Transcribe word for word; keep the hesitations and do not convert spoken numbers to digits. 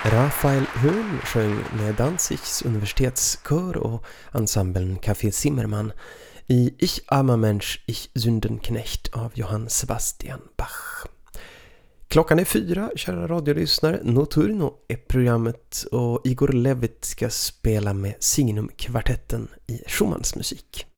Raphael Höhn sjöng med Danzigs universitetskör och ensemblen Café Zimmermann i Ich armer Mensch, ich Sündenknecht av Johann Sebastian Bach. Klockan är fyra, kära radiolyssnare. Notturno är programmet och Igor Levit ska spela med Signum-kvartetten i Schumanns musik.